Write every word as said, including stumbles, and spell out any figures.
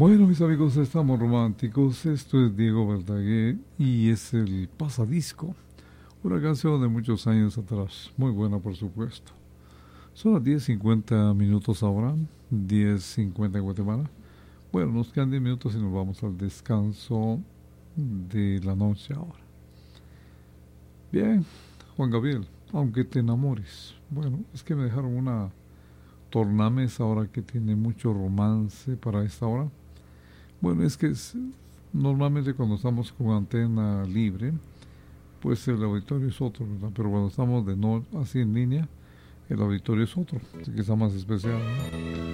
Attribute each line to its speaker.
Speaker 1: Bueno, mis amigos, estamos románticos. Esto es Diego Verdaguer y es el Pasadisco, una canción de muchos años atrás. Muy buena, por supuesto. Son las diez cincuenta minutos ahora, diez cincuenta en Guatemala. Bueno, nos quedan diez minutos y nos vamos al descanso de la noche ahora. Bien, Juan Gabriel, aunque te enamores. Bueno, es que me dejaron una tornamesa ahora que tiene mucho romance para esta hora. Bueno, es que es, normalmente cuando estamos con antena libre, pues el auditorio es otro, ¿verdad? Pero cuando estamos de no así en línea, el auditorio es otro, así que está más especial, ¿no?